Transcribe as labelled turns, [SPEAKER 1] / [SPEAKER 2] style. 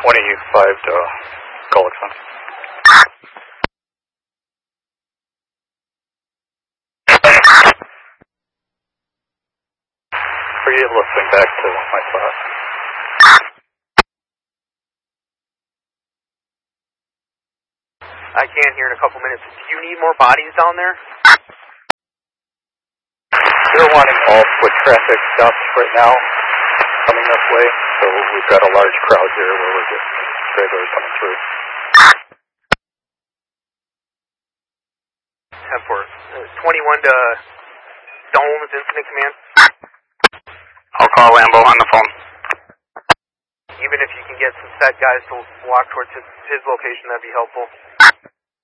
[SPEAKER 1] 25 to Gullickson. Are you able to swing back to my spot?
[SPEAKER 2] I can here in a couple minutes. Do you need more bodies down there?
[SPEAKER 1] They're wanting all foot traffic stopped right now, coming this way, so we've got a large crowd here where we're getting trailers coming through.
[SPEAKER 2] 10-4. 21 to Domes, Incident Command.
[SPEAKER 3] I'll call Lambo on the phone.
[SPEAKER 2] Even if you can get some set guys to walk towards his location, that'd be helpful.